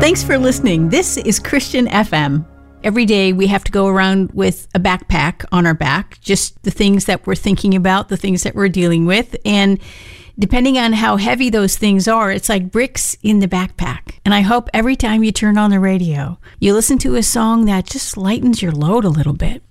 Thanks for listening. This is Christian FM. Every day we have to go around with a backpack on our back, just the things that we're thinking about, the things that we're dealing with. And depending on how heavy those things are, it's like bricks in the backpack. And I hope every time you turn on the radio, you listen to a song that just lightens your load a little bit.